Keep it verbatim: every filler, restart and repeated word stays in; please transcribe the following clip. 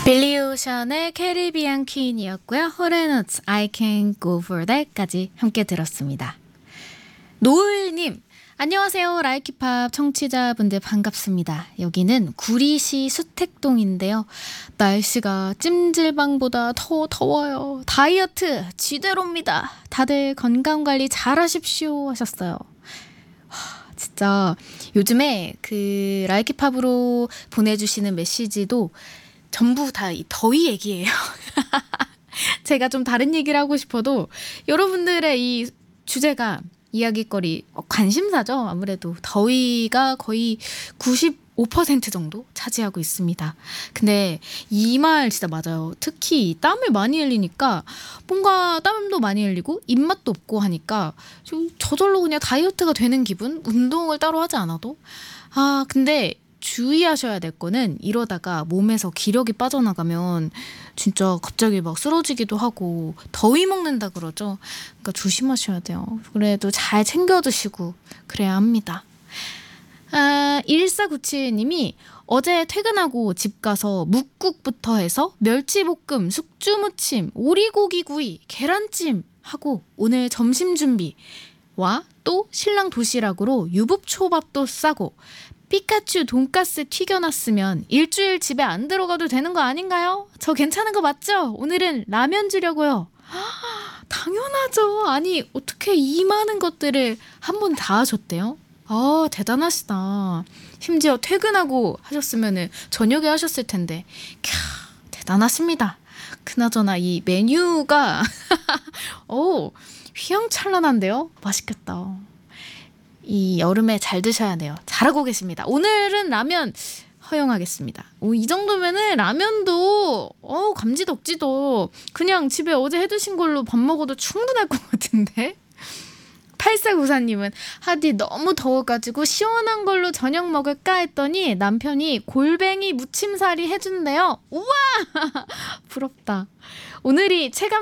빌리 오션의 캐리비안 퀸이었고요. 호레노츠 I Can Go For That까지 함께 들었습니다. 노을님, 안녕하세요. 라이키팝 청취자분들 반갑습니다. 여기는 구리시 수택동인데요. 날씨가 찜질방보다 더 더워요. 다이어트 지대로입니다. 다들 건강관리 잘 하십시오 하셨어요. 진짜 요즘에 그 라이키팝으로 보내주시는 메시지도 전부 다 이 더위 얘기예요. 제가 좀 다른 얘기를 하고 싶어도 여러분들의 이 주제가 이야기거리, 관심사죠. 아무래도 더위가 거의 구십오 퍼센트 정도 차지하고 있습니다. 근데 이 말 진짜 맞아요. 특히 땀을 많이 흘리니까 뭔가 땀도 많이 흘리고 입맛도 없고 하니까 좀 저절로 그냥 다이어트가 되는 기분? 운동을 따로 하지 않아도. 아, 근데 주의하셔야 될 거는 이러다가 몸에서 기력이 빠져나가면 진짜 갑자기 막 쓰러지기도 하고 더위 먹는다 그러죠. 그러니까 조심하셔야 돼요. 그래도 잘 챙겨 드시고 그래야 합니다. 아, 일사구칠님이 어제 퇴근하고 집 가서 묵국부터 해서 멸치볶음, 숙주무침, 오리고기구이, 계란찜 하고 오늘 점심 준비와 또 신랑 도시락으로 유부초밥도 싸고 피카츄 돈가스 튀겨놨으면 일주일 집에 안 들어가도 되는 거 아닌가요? 저 괜찮은 거 맞죠? 오늘은 라면 주려고요. 당연하죠. 아니 어떻게 이 많은 것들을 한 번 다 하셨대요? 아, 대단하시다. 심지어 퇴근하고 하셨으면 저녁에 하셨을 텐데 캬, 대단하십니다. 그나저나 이 메뉴가 오, 휘황찬란한데요? 맛있겠다. 이 여름에 잘 드셔야 돼요. 잘하고 계십니다. 오늘은 라면 허용하겠습니다. 오, 이 정도면은 라면도 어, 감지덕지도 그냥 집에 어제 해두신 걸로 밥 먹어도 충분할 것 같은데. 팔사구사님은 하디 너무 더워가지고 시원한 걸로 저녁 먹을까 했더니 남편이 골뱅이 무침사리 해준대요. 우와 부럽다. 오늘이 체감